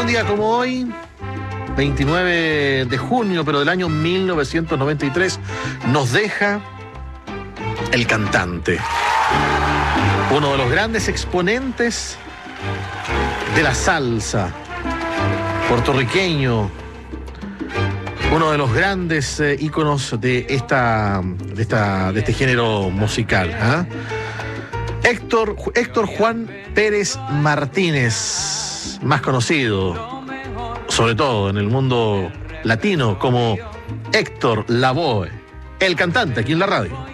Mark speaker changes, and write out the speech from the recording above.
Speaker 1: un día como hoy, 29 de junio, pero del año 1993, nos deja el cantante. Uno de los grandes exponentes de la salsa, puertorriqueño, uno de los grandes íconos de este género musical, ¿eh? Héctor Juan Pérez Martínez, más conocido, sobre todo en el mundo latino, como Héctor Lavoe, el cantante aquí en la radio.